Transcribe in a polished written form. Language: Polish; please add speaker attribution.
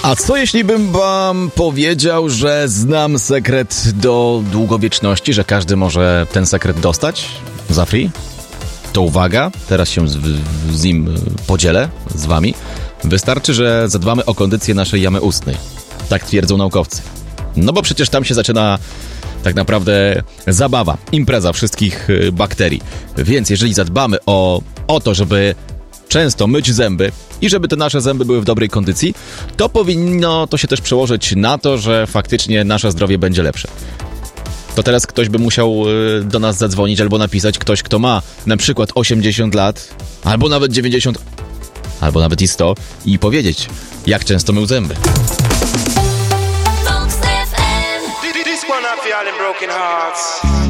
Speaker 1: A co jeśli bym wam powiedział, że znam sekret do długowieczności, że każdy może ten sekret dostać za free? To uwaga, teraz się z nim podzielę z wami. Wystarczy, że zadbamy o kondycję naszej jamy ustnej. Tak twierdzą naukowcy. No bo przecież tam się zaczyna tak naprawdę zabawa, impreza wszystkich bakterii. Więc jeżeli zadbamy o to, żeby często myć zęby i żeby te nasze zęby były w dobrej kondycji, to powinno to się też przełożyć na to, że faktycznie nasze zdrowie będzie lepsze. To teraz ktoś by musiał do nas zadzwonić albo napisać, ktoś, kto ma na przykład 80 lat, albo nawet 90, albo nawet i 100 i powiedzieć, jak często mył zęby.
Speaker 2: This one up for all them broken hearts.